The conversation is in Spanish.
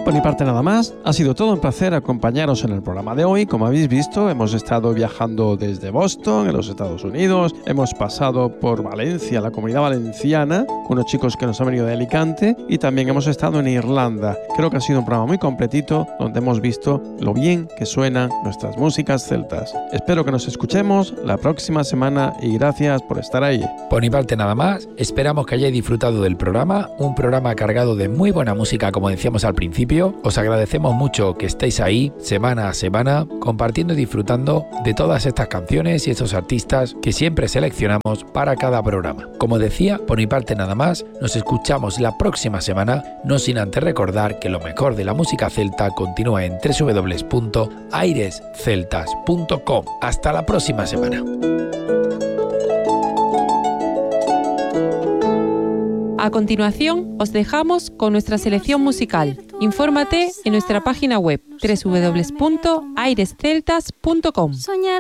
Por mi parte nada más, ha sido todo un placer acompañaros en el programa de hoy. Como habéis visto, hemos estado viajando desde Boston, en los Estados Unidos, hemos pasado por Valencia, la Comunidad Valenciana, unos chicos que nos han venido de Alicante, y también hemos estado en Irlanda. Creo que ha sido un programa muy completito, donde hemos visto lo bien que suenan nuestras músicas celtas. Espero que nos escuchemos la próxima semana y gracias por estar ahí. Por mi parte nada más, esperamos que hayáis disfrutado del programa, un programa cargado de muy buena música, como decíamos al principio. Os agradecemos mucho que estéis ahí semana a semana compartiendo y disfrutando de todas estas canciones y estos artistas que siempre seleccionamos para cada programa. Como decía, por mi parte nada más, nos escuchamos la próxima semana, no sin antes recordar que lo mejor de la música celta continúa en www.airesceltas.com. Hasta la próxima semana. A continuación, os dejamos con nuestra selección musical. Infórmate en nuestra página web www.airesceltas.com.